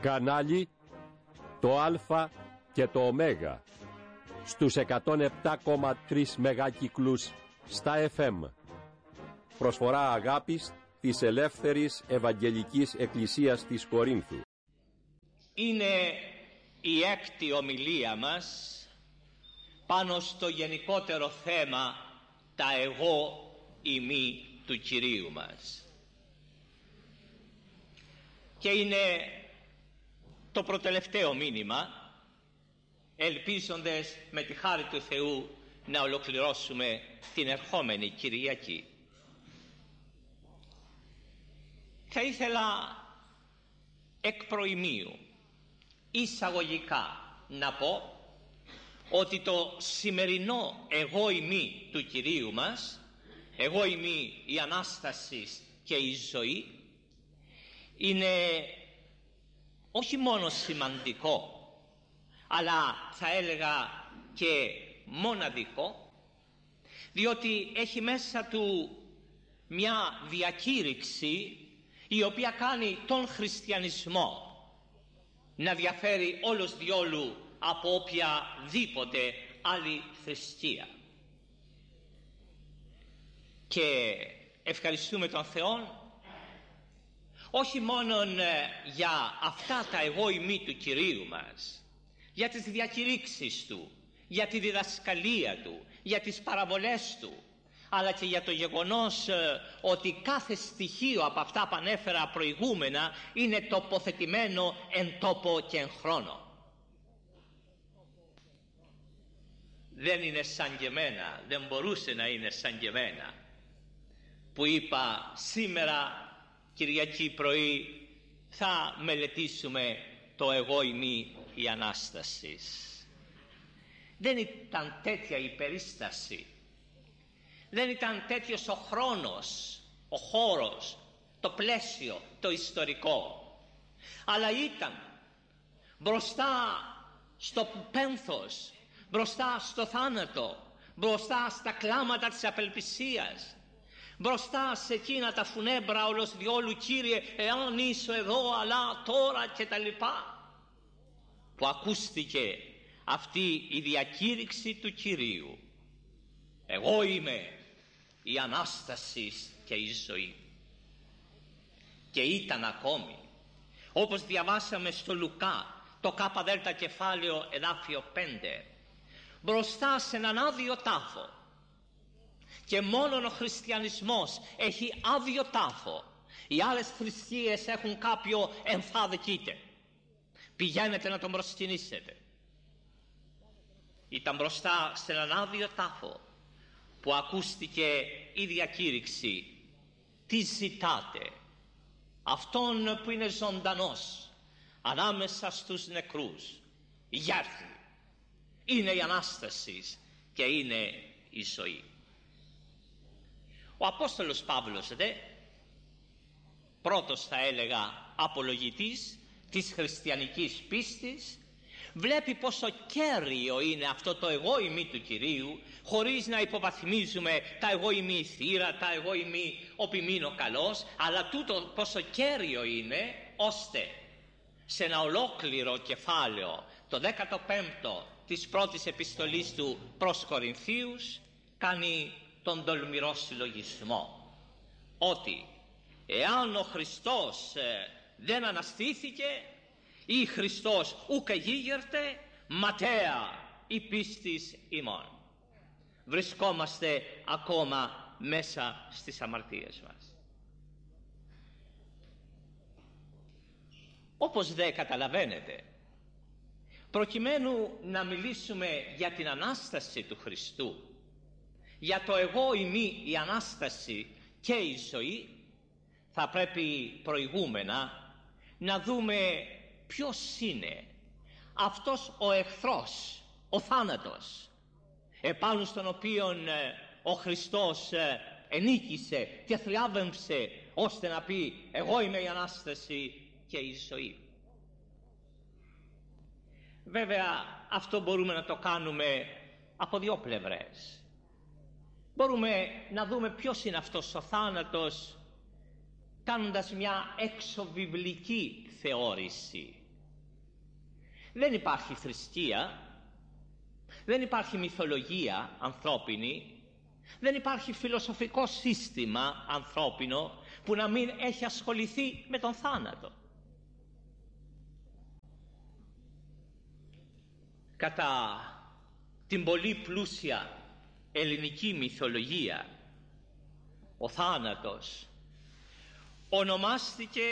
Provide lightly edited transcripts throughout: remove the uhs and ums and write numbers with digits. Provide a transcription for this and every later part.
Κανάλι το Α και το Ω στους 107,3 μεγάκυκλους στα FM. Προσφορά αγάπης της Ελεύθερης Ευαγγελικής Εκκλησίας της Κορίνθου. Είναι η έκτη ομιλία μας πάνω στο γενικότερο θέμα τα εγώ ημί του Κυρίου μας. Και είναι το προτελευταίο μήνυμα, ελπίζοντας με τη χάρη του Θεού να ολοκληρώσουμε την ερχόμενη Κυριακή. Θα ήθελα εκ προημίου εισαγωγικά να πω ότι το σημερινό εγώ ημί του Κυρίου μας, εγώ ημί η Ανάσταση και η ζωή, είναι όχι μόνο σημαντικό, αλλά θα έλεγα και μοναδικό, διότι έχει μέσα του μια διακήρυξη η οποία κάνει τον χριστιανισμό να διαφέρει όλος διόλου από οποιαδήποτε άλλη θρησκεία. Και ευχαριστούμε τον Θεό όχι μόνον για αυτά τα εγώ ημί του Κυρίου μας, για τις διακηρύξεις του, για τη διδασκαλία του, για τις παραβολές του, αλλά και για το γεγονός ότι κάθε στοιχείο από αυτά που ανέφερα προηγούμενα είναι τοποθετημένο εν τόπο και εν χρόνο. Δεν είναι σαν και εμένα, δεν μπορούσε να είναι σαν και εμένα, που είπα σήμερα Κυριακή πρωί θα μελετήσουμε το εγώ ημί η Ανάστασης. Δεν ήταν τέτοια η περίσταση, δεν ήταν τέτοιος ο χρόνος, ο χώρος, το πλαίσιο, το ιστορικό, αλλά ήταν μπροστά στο πένθος, μπροστά στο θάνατο, μπροστά στα κλάματα της απελπισίας, μπροστά σε εκείνα τα φουνέμπρα όλος διόλου Κύριε εάν είσαι εδώ αλλά τώρα και τα λοιπά, που ακούστηκε αυτή η διακήρυξη του Κυρίου. Εγώ είμαι η Ανάσταση και η ζωή. Και ήταν ακόμη, όπως διαβάσαμε στο Λουκά το Κ κεφάλαιο εδάφιο 5, μπροστά σε έναν άδειο τάφο. Και μόνον ο χριστιανισμός έχει άδειο τάφο. Οι άλλες θρησκείες έχουν κάποιο εμφάδικείτε. Πηγαίνετε να τον προσκυνήσετε. Ήταν μπροστά σε έναν άδειο τάφο που ακούστηκε η διακήρυξη. Τι ζητάτε? Αυτόν που είναι ζωντανός ανάμεσα στους νεκρούς. Γιάρθει. Είναι η Ανάσταση και είναι η ζωή. Ο Απόστολος Παύλος πρώτος θα έλεγα απολογητής της χριστιανικής πίστης, βλέπει πόσο κέριο είναι αυτό το εγώ ημί του Κυρίου, χωρίς να υποβαθμίζουμε τα εγώ ημί η θύρα, τα εγώ ημί ο ποιμήνο καλός, αλλά τούτο πόσο κέριο είναι, ώστε σε ένα ολόκληρο κεφάλαιο, το 15ο της πρώτης επιστολής του προς Κορινθίους, κάνει τον τολμηρό συλλογισμό ότι εάν ο Χριστός δεν αναστήθηκε ή Χριστός ουκ εγίγερτε, ματαία η πίστης ημών. Βρισκόμαστε ακόμα μέσα στις αμαρτίες μας. Όπως δεν καταλαβαίνετε, προκειμένου να μιλήσουμε για την Ανάσταση του Χριστού, για το εγώ ημί η Ανάσταση και η ζωή, θα πρέπει προηγούμενα να δούμε ποιος είναι αυτός ο εχθρός, ο θάνατος, επάνω στον οποίον ο Χριστός ενίκησε και θριάβεμψε ώστε να πει εγώ είμαι η Ανάσταση και η ζωή. Βέβαια αυτό μπορούμε να το κάνουμε από δύο πλευρές. Μπορούμε να δούμε ποιος είναι αυτός ο θάνατος κάνοντας μια εξωβιβλική θεώρηση, Δεν υπάρχει θρησκεία, δεν υπάρχει μυθολογία ανθρώπινη, δεν υπάρχει φιλοσοφικό σύστημα ανθρώπινο που να μην έχει ασχοληθεί με τον θάνατο. Κατά την πολύ πλούσια ελληνική μυθολογία, ο θάνατος ονομάστηκε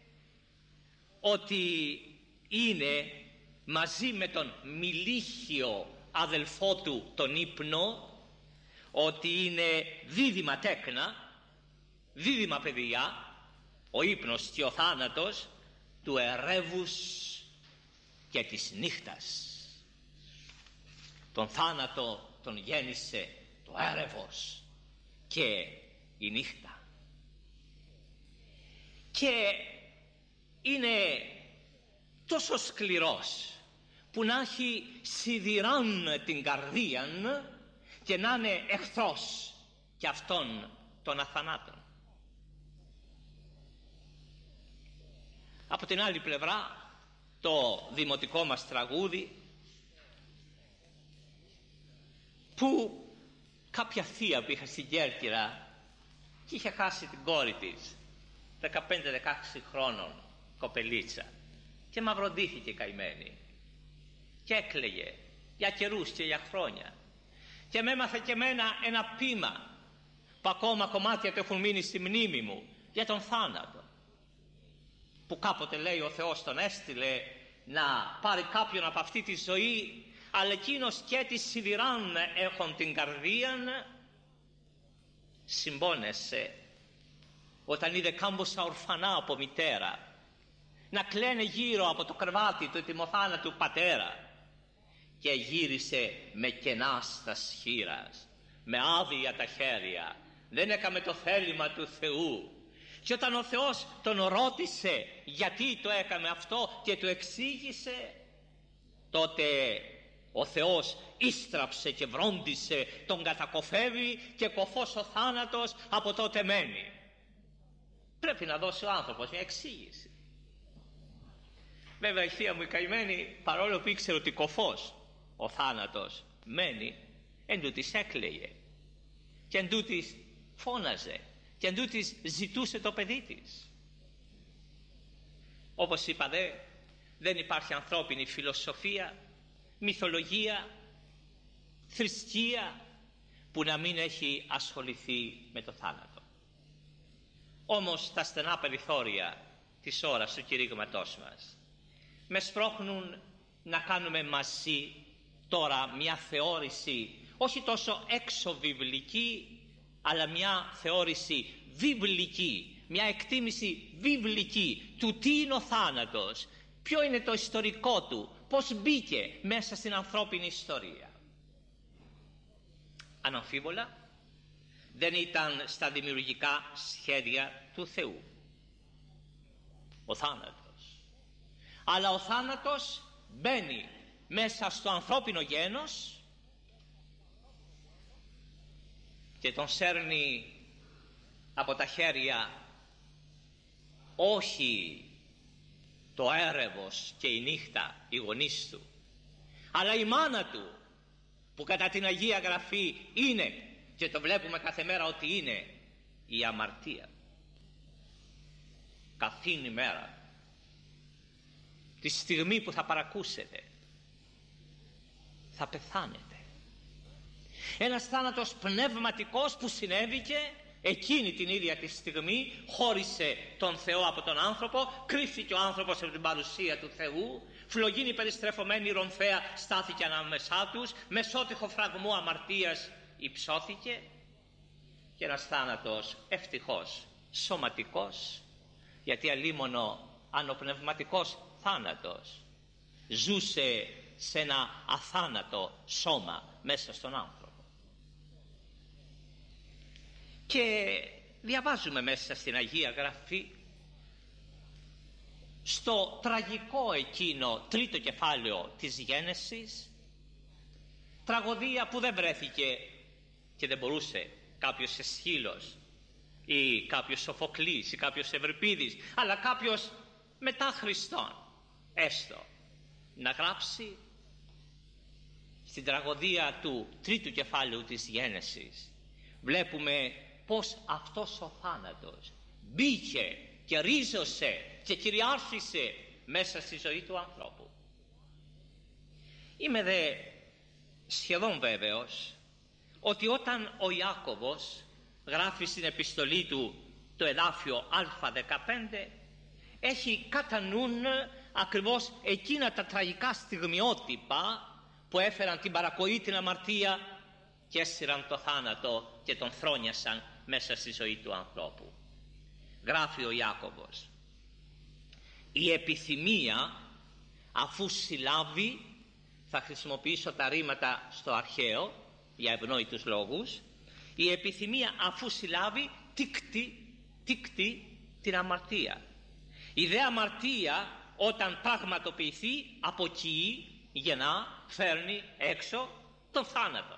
ότι είναι μαζί με τον μιλίχιο αδελφό του τον ύπνο, ότι είναι δίδυμα τέκνα, δίδυμα παιδιά, ο ύπνος και ο θάνατος, του ερεύους και της νύχτας. Τον θάνατο τον γέννησε το έρευος και η νύχτα. Και είναι τόσο σκληρός που να έχει σιδηράν την καρδίαν και να είναι εχθρός και αυτών των αθανάτων. Από την άλλη πλευρά, το δημοτικό μας τραγούδι, που κάποια θεία που είχα στην Κέρκυρα και είχε χάσει την κόρη της 15-16 χρόνων, κοπελίτσα, και μαυροντήθηκε καημένη και έκλαιγε για καιρούς και για χρόνια, και με έμαθε και εμένα ένα ποίημα που ακόμα κομμάτια του έχουν μείνει στη μνήμη μου, για τον θάνατο, που κάποτε λέει ο Θεός τον έστειλε να πάρει κάποιον από αυτή τη ζωή, αλλά εκείνος και τη σιδηράν έχουν την καρδίαν, συμπόνεσε όταν είδε κάμποσα ορφανά από μητέρα να κλαίνε γύρω από το κρεβάτι του ετοιμοθάνατου πατέρα, και γύρισε με κενά στα σχήρας, με άδεια τα χέρια, δεν έκαμε το θέλημα του Θεού. Και όταν ο Θεός τον ρώτησε γιατί το έκαμε αυτό και του εξήγησε, τότε ο Θεός ίστραψε και βρόντισε, τον κατακοφεύει, και κοφός ο θάνατος από τότε μένει. Πρέπει να δώσει ο άνθρωπος μια εξήγηση. Βέβαια η θεία μου η καημένη, παρόλο που ήξερε ότι κοφός ο θάνατος μένει, εν τούτης έκλαιγε και εν τούτης φώναζε και εν τούτης ζητούσε το παιδί της. Όπως είπα δεν υπάρχει ανθρώπινη φιλοσοφία, μυθολογία, θρησκεία που να μην έχει ασχοληθεί με το θάνατο. Όμως τα στενά περιθώρια της ώρας του κηρύγματός μας με σπρώχνουν να κάνουμε μαζί τώρα μια θεώρηση όχι τόσο έξω βιβλική, αλλά μια θεώρηση βιβλική, μια εκτίμηση βιβλική του τι είναι ο θάνατος, ποιο είναι το ιστορικό του, πώς μπήκε μέσα στην ανθρώπινη ιστορία. Αναμφίβολα δεν ήταν στα δημιουργικά σχέδια του Θεού ο θάνατος, αλλά ο θάνατος μπαίνει μέσα στο ανθρώπινο γένος και τον σέρνει από τα χέρια όχι το έρευος και η νύχτα, οι γονείς του, αλλά η μάνα του, που κατά την Αγία Γραφή είναι, και το βλέπουμε κάθε μέρα ότι είναι, η αμαρτία. Καθήν ημέρα, τη στιγμή που θα παρακούσετε, θα πεθάνετε. Ένας θάνατος πνευματικός που συνέβηκε εκείνη την ίδια τη στιγμή, χώρισε τον Θεό από τον άνθρωπο, κρύφθηκε ο άνθρωπος από την παρουσία του Θεού, φλογίνη περιστρεφωμένη ρομφαία στάθηκε ανάμεσά τους, μεσότυχο φραγμό αμαρτίας υψώθηκε, και ένας θάνατος ευτυχώς σωματικός, γιατί αλίμονο αν ο πνευματικός θάνατος ζούσε σε ένα αθάνατο σώμα μέσα στον άνθρωπο. Και διαβάζουμε μέσα στην Αγία Γραφή, στο τραγικό εκείνο τρίτο κεφάλαιο της Γένεσης, τραγωδία που δεν βρέθηκε και δεν μπορούσε κάποιος Εσχύλος ή κάποιος Σοφοκλής ή κάποιος Ευρυπίδης, αλλά κάποιος μετά Χριστόν έστω να γράψει στην τραγωδία του τρίτου κεφάλαιου της Γένεσης. Βλέπουμε πως αυτός ο θάνατος μπήκε και ρίζωσε και κυριάρχησε μέσα στη ζωή του ανθρώπου. Είμαι δε σχεδόν βέβαιος ότι όταν ο Ιάκωβος γράφει στην επιστολή του το εδάφιο Α15, έχει κατά νουν ακριβώς εκείνα τα τραγικά στιγμιότυπα που έφεραν την παρακοή, την αμαρτία και έσυραν το θάνατο και τον θρόνιασαν μέσα στη ζωή του ανθρώπου. Γράφει ο Ιάκωβος: η επιθυμία αφού συλλάβει, θα χρησιμοποιήσω τα ρήματα στο αρχαίο για ευνόητους λόγους, η επιθυμία αφού συλλάβει τίκτει την αμαρτία. Η δε αμαρτία όταν πραγματοποιηθεί από εκεί γεννά, φέρνει έξω τον θάνατο.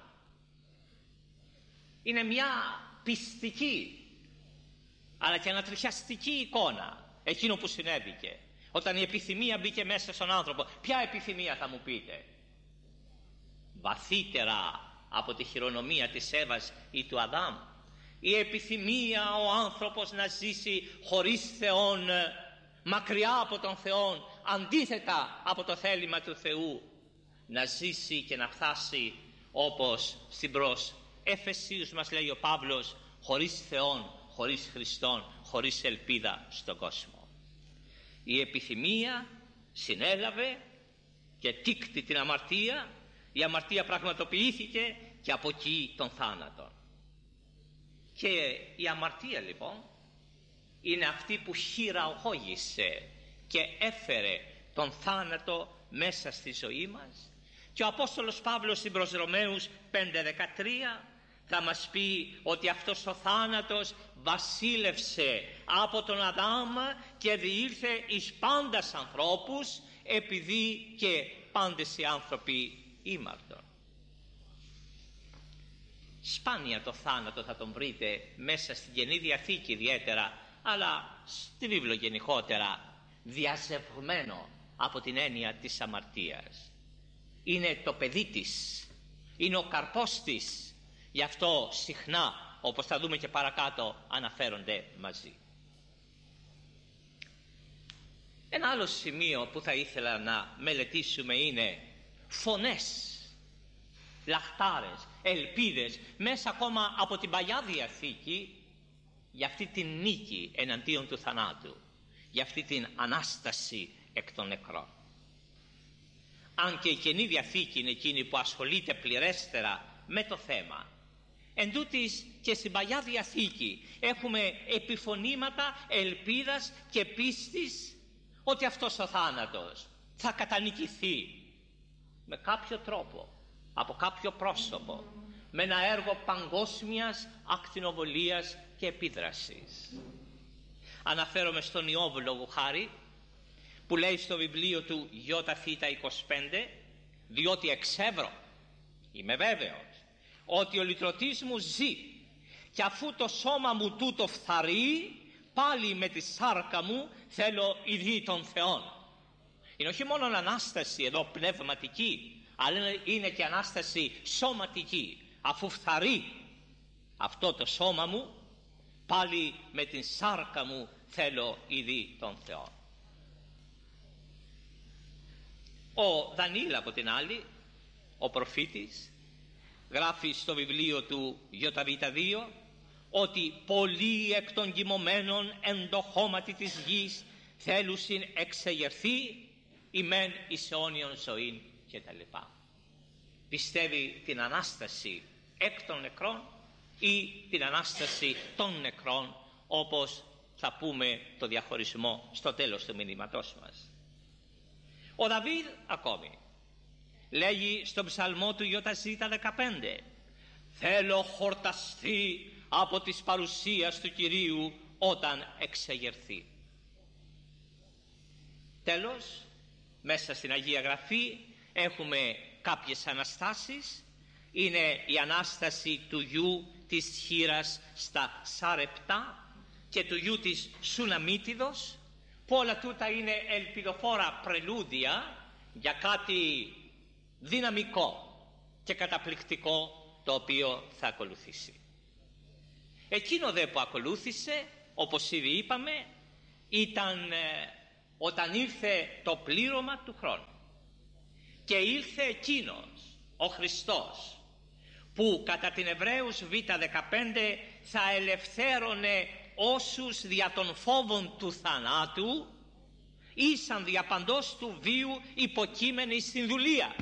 Είναι μια πιστική αλλά και ανατριχιαστική εικόνα εκείνο που συνέβηκε όταν η επιθυμία μπήκε μέσα στον άνθρωπο. Ποια επιθυμία, θα μου πείτε? Βαθύτερα από τη χειρονομία της Εύας ή του Αδάμ? Η επιθυμία ο άνθρωπος να ζήσει χωρίς Θεόν, μακριά από τον Θεόν, αντίθετα από το θέλημα του Θεού, να ζήσει και να φτάσει όπως στην προς Εφεσίους μας λέει ο Παύλος, χωρίς Θεόν, χωρίς Χριστόν, χωρίς ελπίδα στον κόσμο. Η επιθυμία συνέλαβε και τίκτη την αμαρτία, η αμαρτία πραγματοποιήθηκε και από εκεί τον θάνατο. Και η αμαρτία λοιπόν είναι αυτή που χειραγώγησε και έφερε τον θάνατο μέσα στη ζωή μας. Και ο Απόστολος Παύλος στην προς Ρωμαίους 5:13 θα μας πει ότι αυτός ο θάνατος βασίλευσε από τον Αδάμ και διήλθε εις πάντας ανθρώπους, επειδή και πάντες οι άνθρωποι ήμαρτον. Σπάνια το θάνατο θα τον βρείτε μέσα στην Καινή Διαθήκη ιδιαίτερα, αλλά στη βίβλο γενικότερα, διαζευγμένο από την έννοια της αμαρτίας. Είναι το παιδί της, είναι ο καρπός της, γι' αυτό συχνά, όπως θα δούμε και παρακάτω, αναφέρονται μαζί. Ένα άλλο σημείο που θα ήθελα να μελετήσουμε είναι φωνές, λαχτάρες, ελπίδες μέσα ακόμα από την Παλιά Διαθήκη για αυτή την νίκη εναντίον του θανάτου, για αυτή την Ανάσταση εκ των νεκρών. Αν και η Καινή Διαθήκη είναι εκείνη που ασχολείται πληρέστερα με το θέμα, εντούτοις και στην Παλιά Διαθήκη έχουμε επιφωνήματα ελπίδας και πίστης ότι αυτός ο θάνατος θα κατανικηθεί με κάποιο τρόπο, από κάποιο πρόσωπο, με ένα έργο παγκόσμιας ακτινοβολίας και επίδρασης. Αναφέρομαι στον Ιώβ λόγου χάρη, που λέει στο βιβλίο του Ι25, διότι εξεύρω, είμαι βέβαιος, ότι ο λυτρωτής μου ζει, και αφού το σώμα μου τούτο φθαρεί, πάλι με τη σάρκα μου θέλω ειδή των Θεών. Είναι όχι μόνο Ανάσταση εδώ πνευματική, αλλά είναι και Ανάσταση σωματική. Αφού φθαρεί αυτό το σώμα μου, πάλι με την σάρκα μου θέλω ειδή των Θεών. Ο Δανιήλ από την άλλη, ο προφήτης, γράφει στο βιβλίο του Ι2 ότι πολλοί εκ των κοιμωμένων εν το χώματι της γης θέλουσιν εξεγερθεί ημέν εις αιώνιον ζωήν κτλ. Πιστεύει την Ανάσταση εκ των νεκρών ή την Ανάσταση των νεκρών, όπως θα πούμε το διαχωρισμό στο τέλος του μηνύματός μας. Ο Δαβίδ ακόμη λέγει στον ψαλμό του Ι15, θέλω χορταστεί από της παρουσίας του Κυρίου όταν εξεγερθεί. Τέλος, μέσα στην Αγία Γραφή έχουμε κάποιες Αναστάσεις. Είναι η Ανάσταση του γιου της Χήρας στα Σαρεπτά και του γιου της Σουναμίτιδος, που όλα τούτα είναι ελπιδοφόρα πρελούδια για κάτι δυναμικό και καταπληκτικό το οποίο θα ακολουθήσει. Εκείνο δε που ακολούθησε, όπως ήδη είπαμε, ήταν όταν ήρθε το πλήρωμα του χρόνου και ήρθε εκείνος ο Χριστός που κατά την Εβραίους β15 θα ελευθέρωνε όσους δια των φόβων του θανάτου ήσαν διαπαντός του βίου υποκείμενοι στην δουλεία.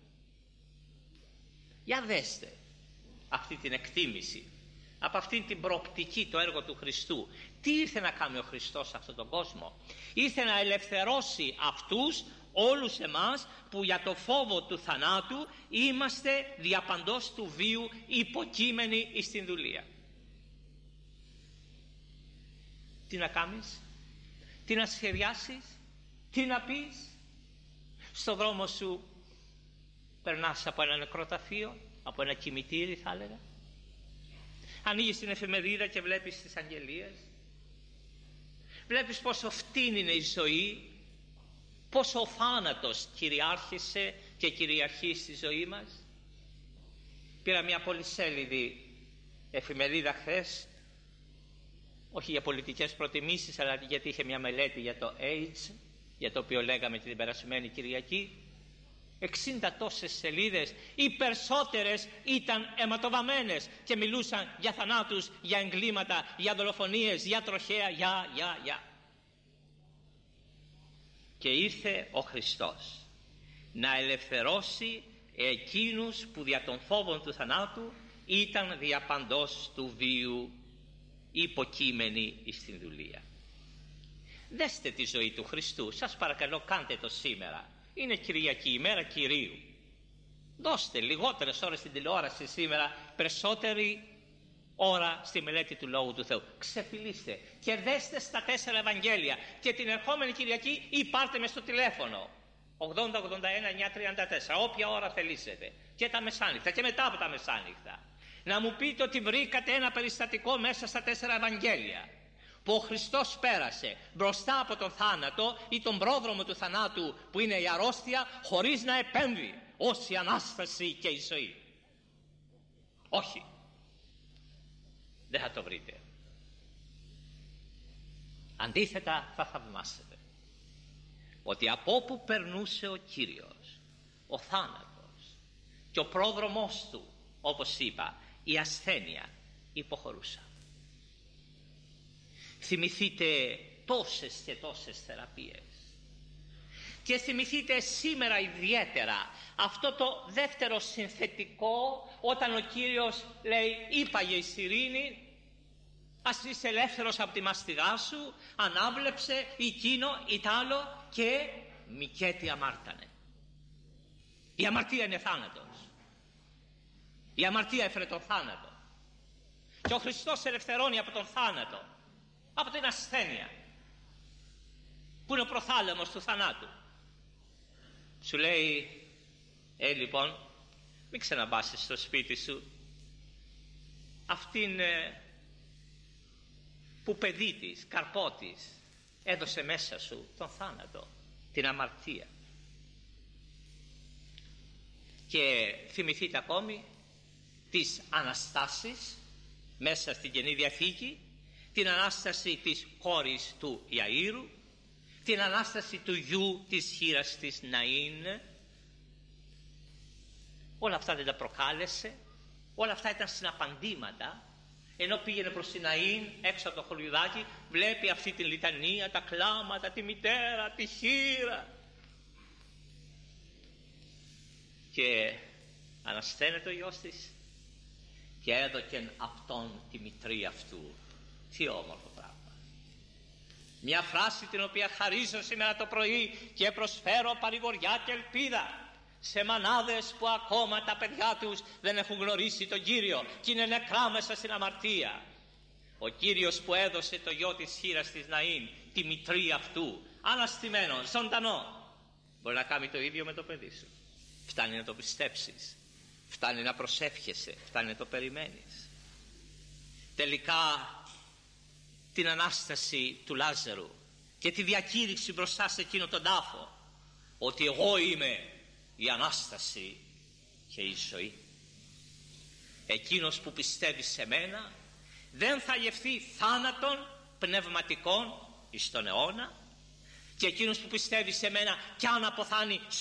Για δέστε αυτή την εκτίμηση, από αυτή την προοπτική, το έργο του Χριστού. Τι ήρθε να κάνει ο Χριστός σε αυτόν τον κόσμο? Ήρθε να ελευθερώσει αυτούς, όλους εμάς που για το φόβο του θανάτου είμαστε διαπαντός του βίου υποκείμενοι στην δουλεία. Τι να κάνεις, τι να σχεδιάσεις, τι να πεις? Στο δρόμο σου περνάς από ένα νεκροταφείο, από ένα κημητήρι θα έλεγα. Ανοίγεις την εφημερίδα και βλέπεις τις αγγελίες. Βλέπεις πόσο φτηνή είναι η ζωή, πόσο ο θάνατος κυριάρχησε και κυριαρχεί στη ζωή μας. Πήρα μια πολυσέλιδη εφημερίδα χθες, όχι για πολιτικές προτιμήσεις, αλλά γιατί είχε μια μελέτη για το AIDS, για το οποίο λέγαμε την περασμένη Κυριακή. 60 τόσες σελίδες, οι περισσότερες ήταν αιματοβαμμένες και μιλούσαν για θανάτους, για εγκλήματα, για δολοφονίες, για τροχαία, για. Και ήρθε ο Χριστός να ελευθερώσει εκείνους που δια των φόβων του θανάτου ήταν διαπαντός του βίου υποκείμενοι στην δουλεία. Δέστε τη ζωή του Χριστού, σας παρακαλώ, κάντε το σήμερα. Είναι Κυριακή, ημέρα Κυρίου. Δώστε λιγότερες ώρες στην τηλεόραση σήμερα, περισσότερη ώρα στη μελέτη του Λόγου του Θεού. Ξεφυλίστε και δέστε στα 4 Ευαγγέλια και την ερχόμενη Κυριακή ή πάρτε με στο τηλέφωνο 80 81 934, όποια ώρα θελήσετε, και τα μεσάνυχτα και μετά από τα μεσάνυχτα, να μου πείτε ότι βρήκατε ένα περιστατικό μέσα στα 4 Ευαγγέλια που ο Χριστός πέρασε μπροστά από τον θάνατο ή τον πρόδρομο του θανάτου που είναι η αρρώστια, χωρίς να επέμβει ως η Ανάσταση και η ζωή. Όχι, δεν θα το βρείτε. Αντίθετα θα θαυμάσετε ότι από όπου περνούσε ο Κύριος, ο θάνατος και ο πρόδρομός του, όπως είπα, η ασθένεια υποχωρούσε. Θυμηθείτε τόσες και τόσες θεραπείες και θυμηθείτε σήμερα ιδιαίτερα αυτό το δεύτερο συνθετικό, όταν ο Κύριος λέει «Είπαγε η σιρήνη, ας είσαι ελεύθερος από τη μαστιγά σου», ανάβλεψε εκείνο ή τ' άλλο και μικέτι αμάρτανε. Η αμαρτία είναι θάνατος. Η αμαρτία έφερε τον θάνατο και ο Χριστός ελευθερώνει από τον θάνατο, από την ασθένεια που είναι ο προθάλαμος του θανάτου. Σου λέει λοιπόν, μην ξαναμπάσεις στο σπίτι σου αυτήν που παιδί της, καρπό της, έδωσε μέσα σου τον θάνατο, την αμαρτία. Και θυμηθείτε ακόμη τις Αναστάσεις μέσα στην Καινή Διαθήκη, την Ανάσταση της κόρης του Ιαΐρου, την Ανάσταση του γιου της χήρας της Ναΐν. Όλα αυτά δεν τα προκάλεσε, όλα αυτά ήταν συναπαντήματα. Ενώ πήγαινε προς την Ναΐν έξω από το χωριουδάκι, βλέπει αυτή τη λιτανία, τα κλάματα, τη μητέρα, τη χήρα, και ανασταίνεται ο γιος της και έδωκεν αυτόν τη μητρή αυτού. Τι όμορφο πράγμα. Μια φράση την οποία χαρίζω σήμερα το πρωί και προσφέρω παρηγοριά και ελπίδα σε μανάδες που ακόμα τα παιδιά τους δεν έχουν γνωρίσει τον Κύριο και είναι νεκρά μέσα στην αμαρτία. Ο Κύριος που έδωσε το γιο της χήρας της Ναΐν, τη μητρή αυτού, αναστημένο, ζωντανό, μπορεί να κάνει το ίδιο με το παιδί σου. Φτάνει να το πιστέψεις, φτάνει να προσεύχεσαι, φτάνει να το περιμένεις. Τελικά την Ανάσταση του Λάζαρου και τη διακήρυξη μπροστά σε εκείνο τον τάφο, ότι εγώ είμαι η Ανάσταση και η ζωή. Εκείνος που πιστεύει σε μένα δεν θα γευθεί θάνατον πνευματικών εις τον αιώνα, και εκείνος που πιστεύει σε μένα κι αν αποθάνει